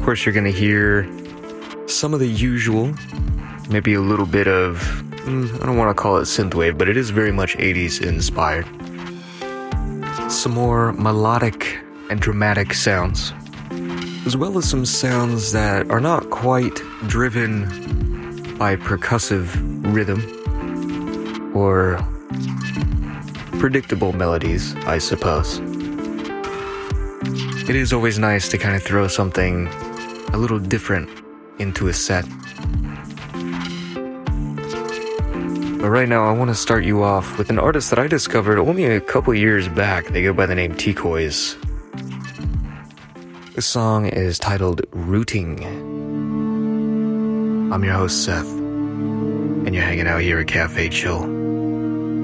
course, you're going to hear some of the usual, maybe a little bit of, I don't want to call it synthwave, but it is very much 80s inspired. Some more melodic and dramatic sounds, as well as some sounds that are not quite driven by percussive rhythm or predictable melodies, I suppose. It is always nice to kind of throw something a little different into a set. But right now I want to start you off with an artist that I discovered only a couple years back. They go by the name T-Koys. This song is titled Rooting. I'm your host Seth, and you're hanging out here at Cafe Chill.